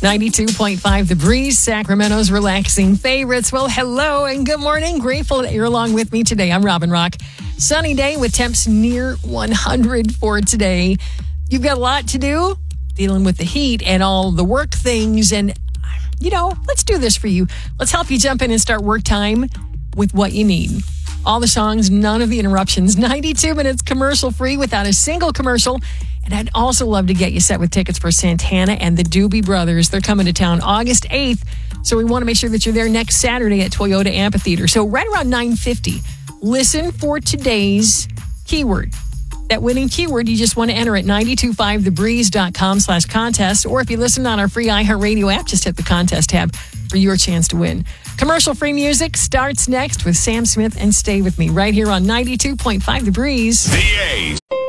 92.5 The Breeze, Sacramento's relaxing favorites. Well, hello and good morning. Grateful that you're along with me today. I'm Robin Rock. Sunny day with temps near 100 for today. You've got a lot to do, dealing with the heat and all the work things. And, let's do this for you. Let's help you jump in and start work time with what you need. All the songs, none of the interruptions. 92 minutes commercial free without a single commercial. And I'd also love to get you set with tickets for Santana and the Doobie Brothers. They're coming to town August 8th. So we want to make sure that you're there next Saturday at Toyota Amphitheater. So right around 9:50, listen for today's keyword. That winning keyword, you just want to enter at 925thebreeze.com/contest. Or if you listen on our free iHeartRadio app, just hit the contest tab for your chance to win. Commercial-free music starts next with Sam Smith and Stay With Me right here on 92.5 The Breeze. The A.